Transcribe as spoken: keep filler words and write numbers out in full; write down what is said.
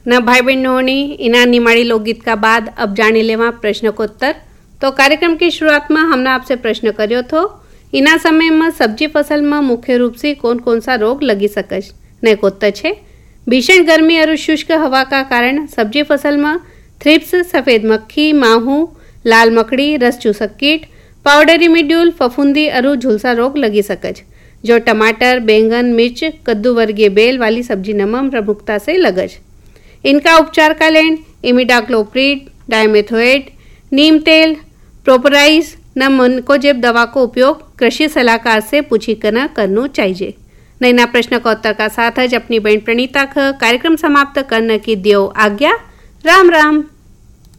न भाई बहनों इना निमाड़ी लोकगीत का बाद अब जाने लेवा प्रश्नोत्तर। तो कार्यक्रम की शुरुआत में हमने आपसे प्रश्न कर्यो थो, इना समय में सब्जी फसल में मुख्य रूप से कौन कौन सा रोग लगी सके। ने उत्तर है भीषण गर्मी और शुष्क हवा का कारण सब्जी फसल में थ्रिप्स, सफेद मक्खी, माहू, लाल मकड़ी, रस चूसक कीट, पाउडरी मिड्यूल, फफूंदी और झुलसा रोग लगी सके, जो टमाटर, बैंगन, मिर्च, कद्दू वर्गीय बेल वाली सब्जी नमम प्रमुखता से लगज। इनका उपचार का लें इमिडाक्लोप्रिड, डायमेथोएट, नीम तेल, प्रोपराइज न मनकोजेब दवा को उपयोग कृषि सलाहकार से पूछी कर करना चाहिए। नैना प्रश्न का उत्तर का साथ ज अपनी बहन प्रणीता ख कार्यक्रम समाप्त करने की दियो आज्ञा। राम राम।